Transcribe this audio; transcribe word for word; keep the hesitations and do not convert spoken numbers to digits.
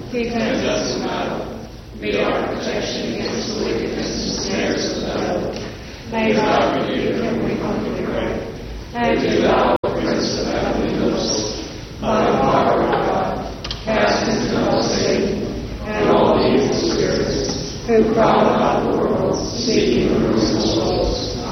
defend us from evil. Be our protection against the wickedness and snares of the devil. May God rebuke him, we humbly pray. And do thou, Prince of heavenly hosts, by the power of God, cast into hell Satan and all the evil spirits who prowl about the world, seeking